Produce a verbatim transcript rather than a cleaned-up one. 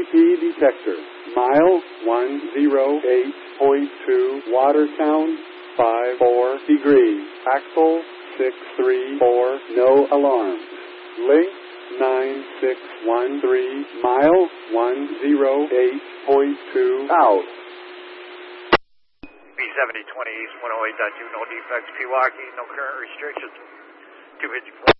key detector. Mile one oh eight point two, Watertown, five four degrees. Axle six three four, no alarms. Link nine six one three, mile one oh eight point two, out. B seventy twenty East one oh eight point two, no defects, Pewaukee, no current restrictions. two fifty-four.